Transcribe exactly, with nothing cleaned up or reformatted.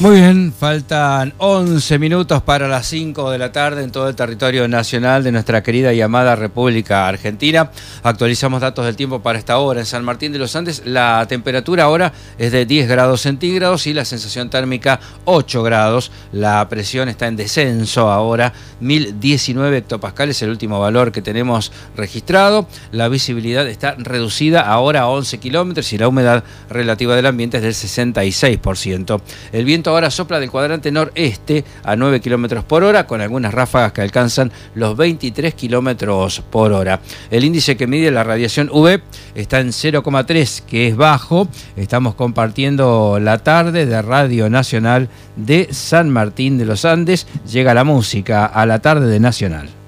Muy bien, faltan once minutos para las cinco de la tarde en todo el territorio nacional de nuestra querida y amada República Argentina. Actualizamos datos del tiempo para esta hora. En San Martín de los Andes la temperatura ahora es de diez grados centígrados y la sensación térmica ocho grados. La presión está en descenso ahora, mil diecinueve hectopascales, el último valor que tenemos registrado. La visibilidad está reducida ahora a once kilómetros y la humedad relativa del ambiente es del sesenta y seis por ciento. El viento ahora sopla del cuadrante noreste a nueve kilómetros por hora, con algunas ráfagas que alcanzan los veintitrés kilómetros por hora. El índice que mide la radiación U V está en cero coma tres, que es bajo. Estamos compartiendo la tarde de Radio Nacional de San Martín de los Andes. Llega la música a la tarde de Nacional.